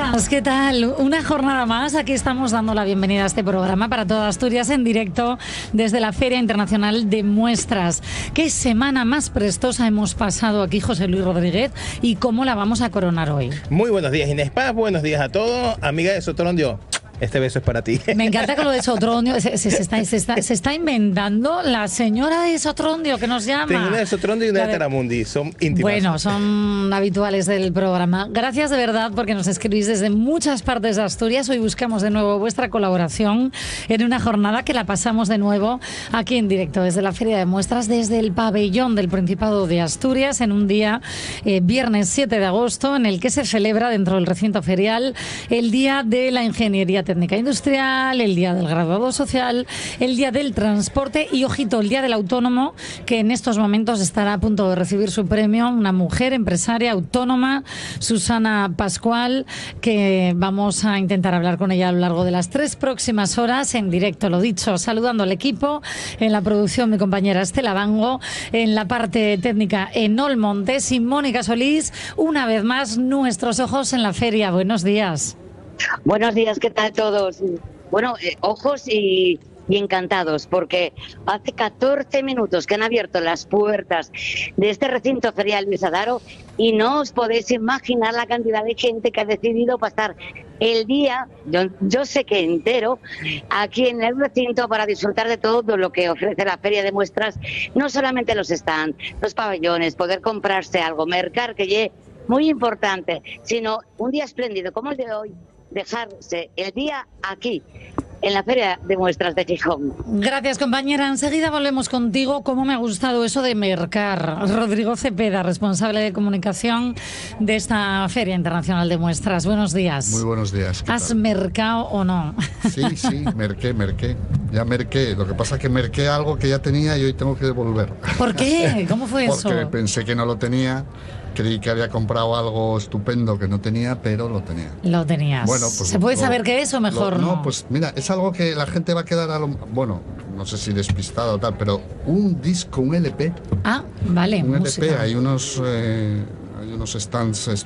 días, ¿qué tal? Una jornada más, aquí estamos dando la bienvenida a este programa para toda Asturias en directo desde la Feria Internacional de Muestras. ¿Qué semana más prestosa hemos pasado aquí, José Luis Rodríguez, y cómo la vamos a coronar hoy? Muy buenos días, Inés Paz, buenos días a todos. Amiga de Sotrondio, este beso es para ti. Me encanta con lo de Sotrondio, se está inventando la señora de Sotrondio que nos llama. Tengo una de Sotrondio y una de Teramundi, son íntimas. Bueno, son habituales del programa. Gracias de verdad porque nos escribís desde muchas partes de Asturias. Hoy buscamos de nuevo vuestra colaboración en una jornada que la pasamos de nuevo aquí en directo desde la Feria de Muestras, desde el pabellón del Principado de Asturias, en un día, viernes 7 de agosto, en el que se celebra dentro del recinto ferial el Día de la Ingeniería Técnica Industrial, el Día del Graduado Social, el Día del Transporte y, ojito, el Día del Autónomo, que en estos momentos estará a punto de recibir su premio, una mujer empresaria autónoma, Susana Pascual, que vamos a intentar hablar con ella a lo largo de las 3 próximas horas en directo, lo dicho, saludando al equipo, en la producción mi compañera Estela Bango, en la parte técnica Enol Montes y Mónica Solís, una vez más nuestros ojos en la feria. Buenos días. Buenos días, ¿qué tal todos? Bueno, ojos y encantados, porque hace 14 minutos que han abierto las puertas de este recinto ferial Luis Adaro y no os podéis imaginar la cantidad de gente que ha decidido pasar el día, yo sé que entero, aquí en el recinto para disfrutar de todo lo que ofrece la Feria de Muestras, no solamente los stands, los pabellones, poder comprarse algo, mercar, que es muy importante, sino un día espléndido como el de hoy, dejarse el día aquí, en la Feria de Muestras de Gijón. Gracias, compañera. Enseguida volvemos contigo. ¿Cómo me ha gustado eso de mercar? Rodrigo Cepeda, responsable de comunicación de esta Feria Internacional de Muestras. Buenos días. Muy buenos días. ¿Has mercado o no? Sí, merqué. Ya merqué. Lo que pasa es que merqué algo que ya tenía y hoy tengo que devolver. ¿Por qué? ¿Cómo fue eso? Porque pensé que no lo tenía. Creí que había comprado algo estupendo que no tenía, pero lo tenía. Lo tenías. Bueno, pues ¿se puede saber qué es o mejor no? No, pues mira, es algo que la gente va a quedar bueno, no sé si despistado o tal, pero un disco, un LP. Ah, vale. Un música. LP, hay unos stands